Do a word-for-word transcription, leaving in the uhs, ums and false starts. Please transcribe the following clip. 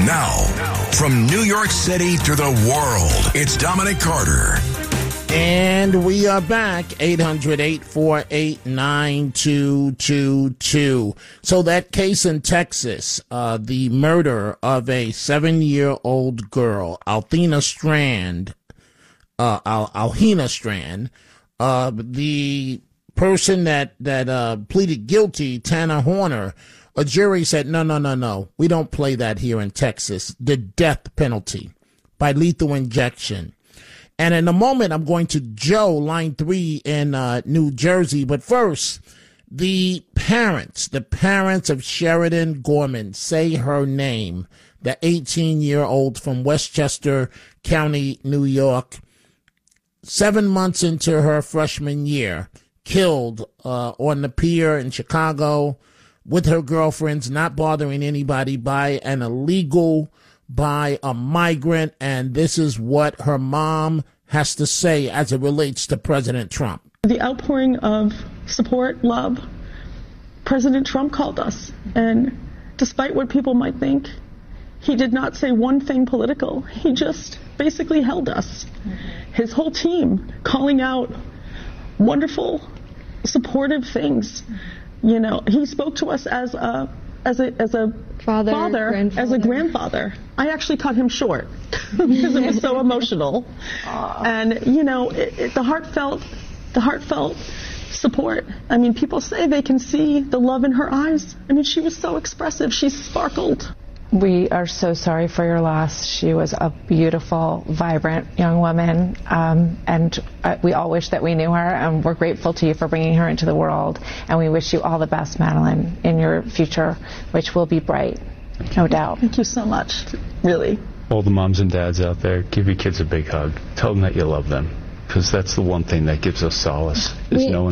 Now, from New York City to the world, it's Dominic Carter. And we are back, eight hundred, eight four eight, nine two two two. So that case in Texas, uh, the murder of a seven-year-old girl, Althea Strand, uh, Al- Althea Strand, uh, the person that, that uh, pleaded guilty, Tanner Horner, a jury said, no, no, no, no, we don't play that here in Texas. The death penalty by lethal injection. And in a moment, I'm going to Joe, line three in uh, New Jersey. But first, the parents, the parents of Sheridan Gorman, say her name, the eighteen-year-old from Westchester County, New York, seven months into her freshman year, killed uh, on the pier in Chicago with her girlfriends, not bothering anybody, by an illegal by a migrant, and this is what her mom has to say as it relates to President Trump. The outpouring of support, love, President Trump called us, and despite what people might think, he did not say one thing political. He just basically held us. His whole team calling out wonderful, supportive things. You know, he spoke to us as a As a as a father, father as a grandfather. I actually cut him short because it was so emotional. Aww. And you know, it, it, the heartfelt, the heartfelt support. I mean, people say they can see the love in her eyes. I mean, she was so expressive. She sparkled. We are so sorry for your loss. She was a beautiful, vibrant young woman, um, and uh, we all wish that we knew her, and we're grateful to you for bringing her into the world, and we wish you all the best, Madeline, in your future, which will be bright, no doubt. Thank you so much, really. All the moms and dads out there, give your kids a big hug. Tell them that you love them, because that's the one thing that gives us solace, is we- knowing